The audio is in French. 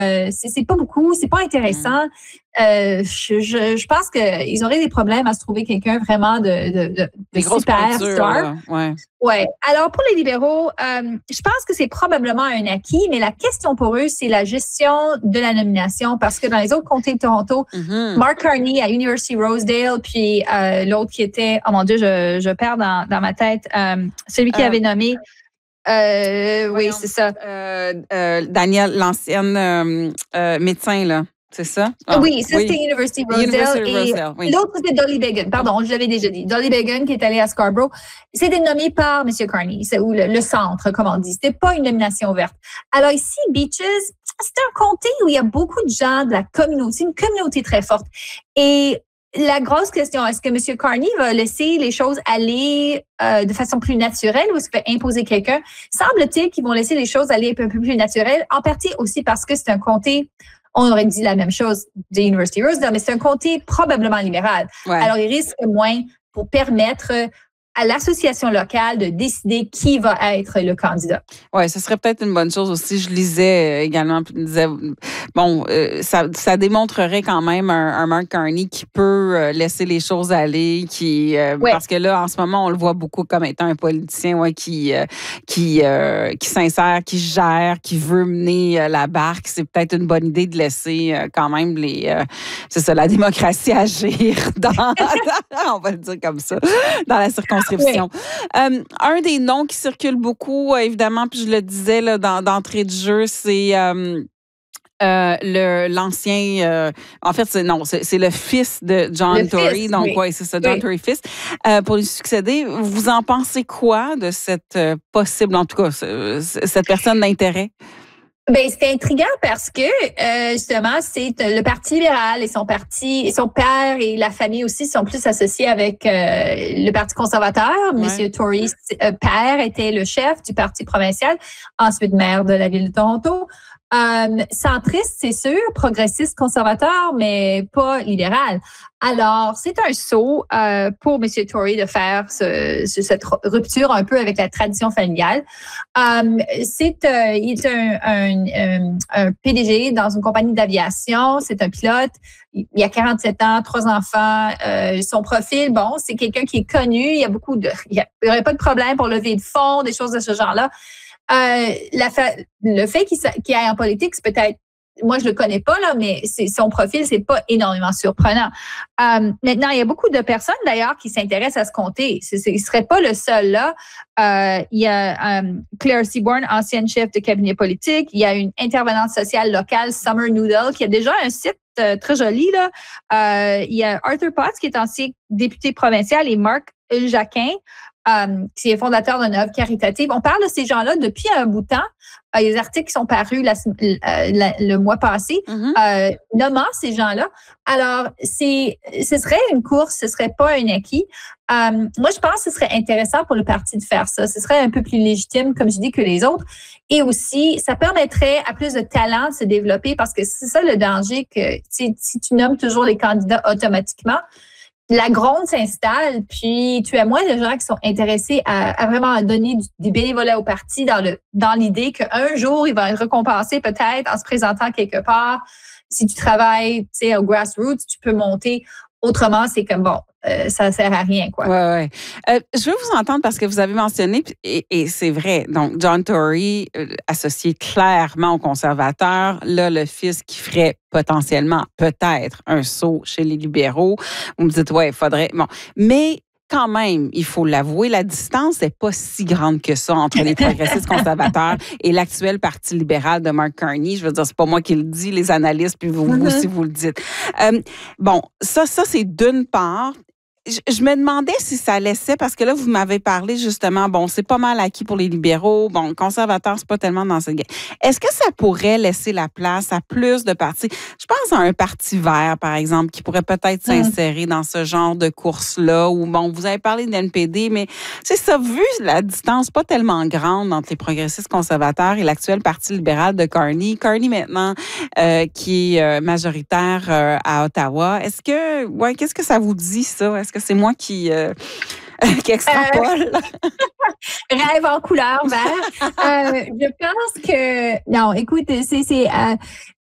c'est pas beaucoup, c'est pas intéressant. Je pense qu'ils auraient des problèmes à se trouver quelqu'un vraiment de superstar. Ouais. Alors, pour les libéraux, je pense que c'est probablement un acquis, mais la question pour eux, c'est la gestion de la nomination parce que dans les autres comtés de Toronto, Mark Carney à University Rosedale, puis l'autre qui était, oh mon Dieu, je perds dans ma tête, celui qui avait nommé. Oui, c'est ça. Daniel, l'ancienne médecin, là. C'est ça? Oui, ça, c'était University Rosedale. Et l'autre, c'était Dolly Began. Pardon, je l'avais déjà dit. Dolly Began, qui est allée à Scarborough, c'était nommé par M. Carney, ou le centre, comme on dit. C'était pas une nomination ouverte. Alors ici, Beaches, c'est un comté où il y a beaucoup de gens de la communauté, une communauté très forte. Et la grosse question, est-ce que M. Carney va laisser les choses aller de façon plus naturelle ou est-ce qu'il va imposer quelqu'un? Semble-t-il qu'ils vont laisser les choses aller un peu plus naturelles, en partie aussi parce que c'est un comté, on aurait dit la même chose de University Rosedale, mais c'est un comté probablement libéral. Ouais. Alors, il risque moins pour permettre à l'association locale de décider qui va être le candidat. Oui, ce serait peut-être une bonne chose aussi. Je lisais également, je disais, bon, ça démontrerait quand même un Mark Carney qui peut laisser les choses aller, parce que là, en ce moment, on le voit beaucoup comme étant un politicien qui s'insère, qui gère, qui veut mener la barque. C'est peut-être une bonne idée de laisser quand même la démocratie agir on va le dire comme ça, dans la circonstance. Oui. Un des noms qui circule beaucoup, évidemment, puis je le disais là, d'entrée de jeu, c'est l'ancien... en fait, c'est le fils de John Tory. Donc, oui, c'est ça, John Tory fils. Pour lui succéder, vous en pensez quoi de cette possible, en tout cas, cette personne d'intérêt? Ben, c'est intriguant parce que justement, c'est le Parti libéral et son père et la famille aussi sont plus associés avec le Parti conservateur. Ouais. Monsieur Tory, père, était le chef du Parti provincial, ensuite maire de la ville de Toronto. Centriste, c'est sûr, progressiste, conservateur, mais pas libéral. Alors, c'est un saut pour M. Tory de faire cette rupture un peu avec la tradition familiale. Il est un PDG dans une compagnie d'aviation, c'est un pilote. Il a 47 ans, 3 enfants. Son profil, bon, c'est quelqu'un qui est connu. Il y aurait pas de problème pour lever de fonds, des choses de ce genre-là. Le fait qu'il aille en politique, c'est peut-être, moi je le connais pas là, mais son profil, c'est pas énormément surprenant. Maintenant, il y a beaucoup de personnes d'ailleurs qui s'intéressent à ce comté. Il serait pas le seul là. Il y a Claire Seaborn, ancienne chef de cabinet politique. Il y a une intervenante sociale locale, Summer Noodle, qui a déjà un site très joli là. Il y a Arthur Potts, qui est ancien député provincial, et Marc Jacquin, qui est fondateur d'une œuvre caritative. On parle de ces gens-là depuis un bout de temps. Il y a des articles qui sont parus le mois passé, nommant ces gens-là. Alors, ce serait une course, ce serait pas un acquis. Moi, je pense que ce serait intéressant pour le parti de faire ça. Ce serait un peu plus légitime, comme je dis, que les autres. Et aussi, ça permettrait à plus de talents de se développer parce que c'est ça le danger que si tu nommes toujours les candidats automatiquement, la gronde s'installe, puis tu as moins de gens qui sont intéressés à vraiment donner du bénévolat au parti dans l'idée qu'un jour, il va être récompensé peut-être en se présentant quelque part. Si tu travailles, tu sais, au grassroots, tu peux monter. Autrement, c'est comme, bon, ça sert à rien, quoi. Ouais. Je veux vous entendre parce que vous avez mentionné, et c'est vrai, donc John Tory, associé clairement aux conservateurs, là, le fils qui ferait potentiellement, peut-être, un saut chez les libéraux. Vous me dites, ouais, il faudrait... Bon, mais... Quand même, il faut l'avouer, la distance n'est pas si grande que ça entre les progressistes conservateurs et l'actuel Parti libéral de Mark Carney. Je veux dire, c'est pas moi qui le dis, les analystes, puis vous aussi, vous le dites. Bon, ça c'est d'une part. Je me demandais si ça laissait, parce que là, vous m'avez parlé justement, bon, c'est pas mal acquis pour les libéraux, bon, conservateurs, c'est pas tellement dans cette game. Est-ce que ça pourrait laisser la place à plus de partis? Je pense à un parti vert, par exemple, qui pourrait peut-être s'insérer dans ce genre de course-là, où, bon, vous avez parlé de l'NPD, mais c'est ça, vu la distance pas tellement grande entre les progressistes conservateurs et l'actuel Parti libéral de Carney. Carney, maintenant, qui est majoritaire à Ottawa. Qu'est-ce que ça vous dit, ça? Est-ce que c'est moi qui extrapole? Rêve en couleur vert. Je pense que... Non, écoute,